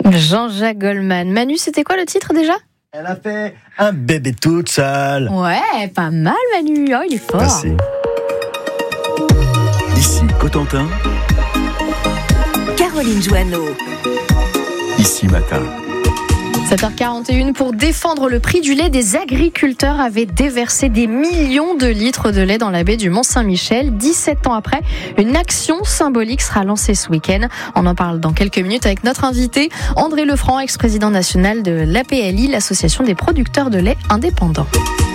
Jean-Jacques Goldman. Manu, c'était quoi le titre déjà ? Elle a fait un bébé toute seule. Ouais, pas mal Manu. Oh, il est fort. Merci. Ici Cotentin. Caroline Joanneau. Ici Matin. 7h41, pour défendre le prix du lait, des agriculteurs avaient déversé des millions de litres de lait dans la baie du Mont-Saint-Michel. 17 ans après, une action symbolique sera lancée ce week-end. On en parle dans quelques minutes avec notre invité, André Lefranc, ex-président national de l'APLI, l'association des producteurs de lait indépendants.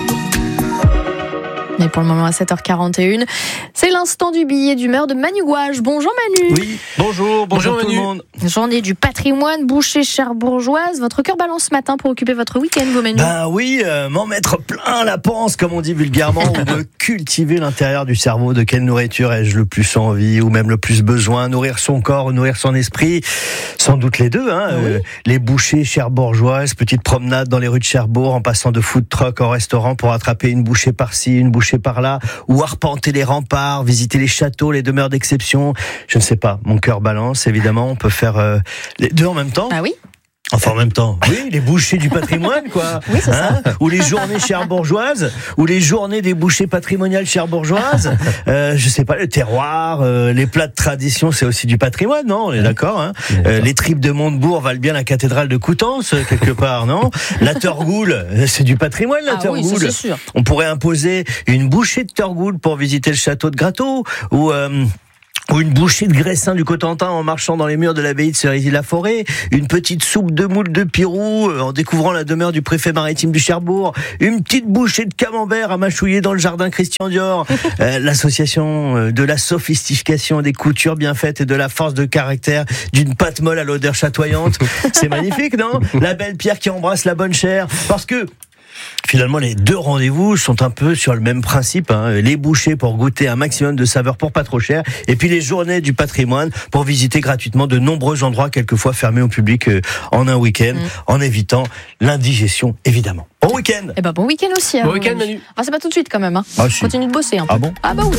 Mais pour le moment, à 7h41, c'est l'instant du billet d'humeur de Manu Gouache. Bonjour Manu. Oui, bonjour tout Manu. le monde. Journée du patrimoine, boucher cherbourgeoise. Votre cœur balance ce matin pour occuper votre week-end, vos Manu. Ben oui, m'en mettre plein la panse, comme on dit vulgairement, ou de cultiver l'intérieur du cerveau. De quelle nourriture ai-je le plus envie, ou même le plus besoin? Nourrir son corps ou nourrir son esprit? Sans doute les deux, hein. Oui. Les bouchées cherbourgeoises, petite promenade dans les rues de Cherbourg, en passant de food truck en restaurant pour attraper une bouchée par-ci, une bouchée par-là, ou arpenter les remparts, visiter les châteaux, les demeures d'exception. Je ne sais pas, mon cœur balance, évidemment. On peut faire les deux en même temps. Ah oui. Enfin, en même temps, oui, les bouchées du patrimoine, quoi. Oui, c'est ça. Ou les journées cherbourgeoises, ou les journées des bouchées patrimoniales cherbourgeoises. Je sais pas, le terroir, les plats de tradition, c'est aussi du patrimoine, non? On est d'accord, hein? Les tripes de Montebourg valent bien la cathédrale de Coutances, quelque part, non? La Turgoule, c'est du patrimoine, la Turgoule. Oui, ça, c'est sûr. On pourrait imposer une bouchée de Turgoule pour visiter le château de Gratteau, ou une bouchée de graissin du Cotentin en marchant dans les murs de l'abbaye de Cerisy-la-Forêt, une petite soupe de moule de Pirou en découvrant la demeure du préfet maritime du Cherbourg, une petite bouchée de camembert à mâchouiller dans le jardin Christian Dior, l'association de la sophistication des coutures bien faites et de la force de caractère d'une pâte molle à l'odeur chatoyante. C'est magnifique, non? La belle pierre qui embrasse la bonne chair, parce que finalement, les deux rendez-vous sont un peu sur le même principe, hein. Les bouchées pour goûter un maximum de saveurs pour pas trop cher, et puis les journées du patrimoine pour visiter gratuitement de nombreux endroits, quelquefois fermés au public en un week-end, en évitant l'indigestion, évidemment. Bon week-end. Eh ben bon week-end aussi. Bon week-end Manu. Ah, c'est pas tout de suite quand même. Hein. Ah, si. Continue de bosser un peu. Ah bon? Ah bah oui.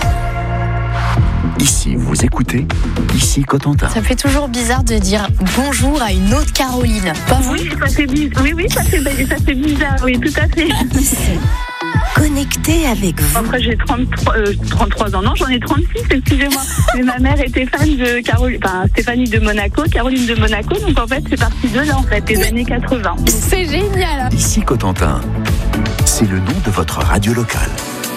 Ici vous écoutez. Ici Cotentin. Ça me fait toujours bizarre de dire bonjour à une autre Caroline. Pas vous? Oui, ça fait bizarre. Oui, ça fait bizarre. Oui, tout à fait. Connecté avec vous. Après, j'ai 33 ans. Non, j'en ai 36, excusez-moi. Mais ma mère était fan de Stéphanie de Monaco, Caroline de Monaco. Donc, en fait, c'est parti de là, en fait, des années 80. C'est génial. Ici Cotentin. C'est le nom de votre radio locale.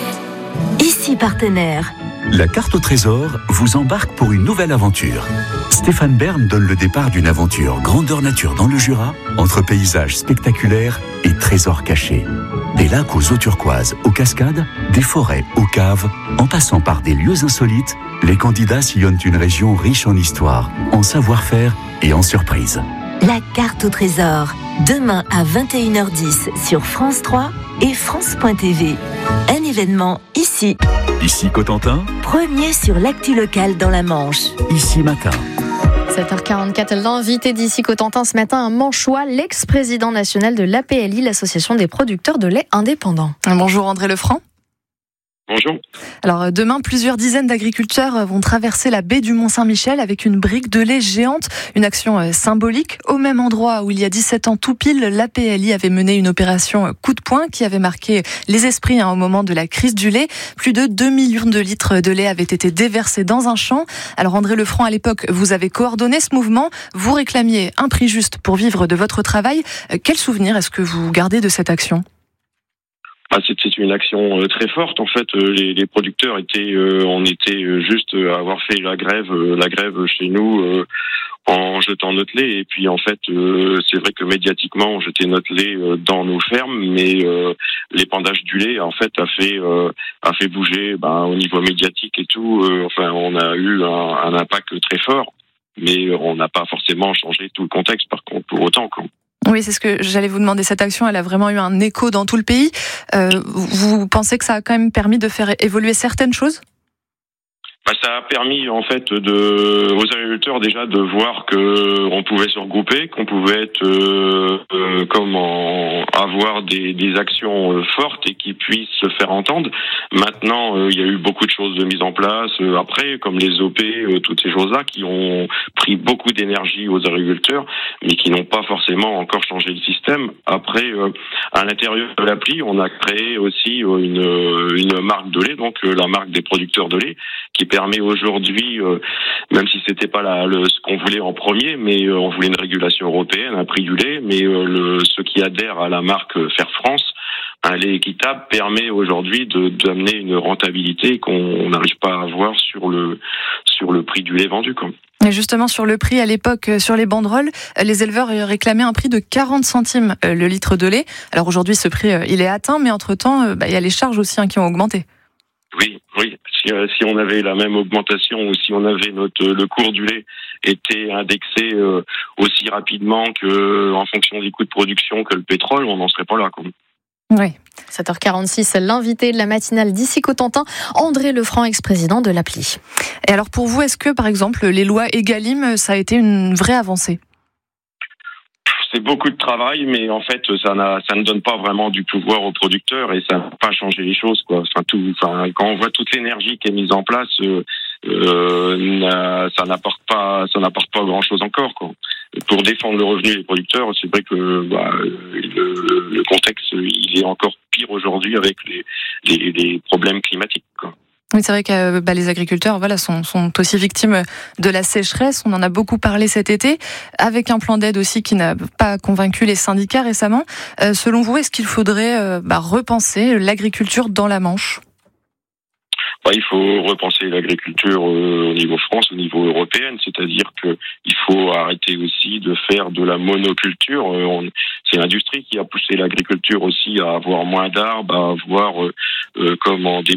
Ici partenaire. La carte au trésor vous embarque pour une nouvelle aventure. Stéphane Bern donne le départ d'une aventure grandeur nature dans le Jura, entre paysages spectaculaires et trésors cachés. Des lacs aux eaux turquoises, aux cascades, des forêts aux caves, en passant par des lieux insolites, les candidats sillonnent une région riche en histoire, en savoir-faire et en surprises. La carte au trésor. Demain à 21h10 sur France 3 et France.tv. Un événement ici. Ici Cotentin, Premier sur l'actu locale dans la Manche. Ici Matin. 7h44, l'invité d'ici Cotentin ce matin, un Manchois, l'ex-président national de l'APLI, l'association des producteurs de lait indépendants. Bonjour André Lefranc. Bonjour. Alors demain, plusieurs dizaines d'agriculteurs vont traverser la baie du Mont-Saint-Michel avec une brique de lait géante, une action symbolique. Au même endroit où il y a 17 ans tout pile, l'APLI avait mené une opération coup de poing qui avait marqué les esprits au moment de la crise du lait. Plus de 2 millions de litres de lait avaient été déversés dans un champ. Alors André Lefranc, à l'époque, vous avez coordonné ce mouvement. Vous réclamiez un prix juste pour vivre de votre travail. Quel souvenir est-ce que vous gardez de cette action ? C'est une action très forte. En fait, les producteurs on était juste à avoir fait la grève chez nous en jetant notre lait. Et puis en fait, c'est vrai que médiatiquement, on jetait notre lait dans nos fermes, mais l'épandage du lait, en fait, a fait bouger, au niveau médiatique et tout. On a eu un impact très fort, mais on n'a pas forcément changé tout le contexte. Par contre, pour autant, quoi. Oui, c'est ce que j'allais vous demander. Cette action, elle a vraiment eu un écho dans tout le pays. Vous pensez que ça a quand même permis de faire évoluer certaines choses ? Ça a permis en fait aux agriculteurs déjà de voir que on pouvait se regrouper, qu'on pouvait être avoir des actions fortes et qui puissent se faire entendre. Maintenant, il y a eu beaucoup de choses de mises en place après, comme les OP, toutes ces choses-là qui ont pris beaucoup d'énergie aux agriculteurs, mais qui n'ont pas forcément encore changé le système. Après, à l'intérieur de l'appli, on a créé aussi une marque de lait, donc la marque des producteurs de lait, qui permet aujourd'hui, même si c'était pas ce qu'on voulait en premier, mais on voulait une régulation européenne, un prix du lait, mais ceux qui adhèrent à la marque Faire France, un lait équitable, permet aujourd'hui d'amener une rentabilité qu'on n'arrive pas à avoir sur le prix du lait vendu, quoi. Et justement, sur le prix, à l'époque, sur les banderoles, les éleveurs réclamaient un prix de 40 centimes le litre de lait. Alors aujourd'hui, ce prix, il est atteint, mais entre-temps, il y a les charges aussi qui ont augmenté. Oui. Si on avait la même augmentation ou si on avait le cours du lait était indexé aussi rapidement que en fonction des coûts de production que le pétrole, on n'en serait pas là, quoi. Oui. 7h46, l'invité de la matinale d'Ici Cotentin, André Lefranc, ex-président de l'appli. Et alors pour vous, est-ce que par exemple les lois Egalim, ça a été une vraie avancée ? C'est beaucoup de travail, mais en fait, ça ne donne pas vraiment du pouvoir aux producteurs et ça n'a pas changé les choses, quoi. Quand on voit toute l'énergie qui est mise en place, ça n'apporte pas grand chose encore, quoi. Pour défendre le revenu des producteurs, c'est vrai que le contexte il est encore pire aujourd'hui avec les problèmes climatiques, quoi. Oui, c'est vrai que les agriculteurs sont aussi victimes de la sécheresse. On en a beaucoup parlé cet été, avec un plan d'aide aussi qui n'a pas convaincu les syndicats récemment. Selon vous, est-ce qu'il faudrait repenser l'agriculture dans la Manche ? Il faut repenser l'agriculture au niveau France, au niveau européen, c'est-à-dire que il faut arrêter aussi de faire de la monoculture. C'est l'industrie qui a poussé l'agriculture aussi à avoir moins d'arbres, à avoir des